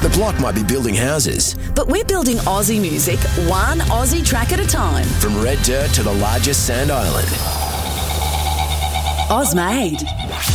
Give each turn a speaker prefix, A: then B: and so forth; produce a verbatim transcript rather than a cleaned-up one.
A: The block might be building houses.
B: But we're building Aussie music, one Aussie track at a time.
A: From red dirt to the largest sand island.
B: Ozmade.